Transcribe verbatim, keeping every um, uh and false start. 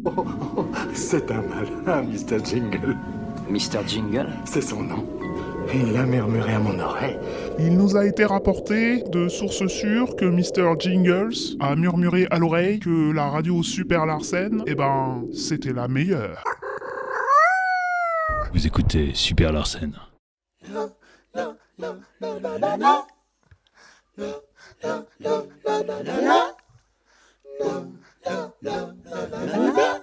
Oh, oh, c'est un malin, mister Jingle. mister Jingle? C'est son nom. Il l'a murmuré à mon oreille. Il nous a été rapporté de sources sûres que mister Jingles a murmuré à l'oreille que la radio Super Larsen, eh ben, c'était la meilleure. Vous écoutez Super Larsen. La, la, la, la, la, la, la. La, la, la, la, la, la. La, la, la, la, la, la, la.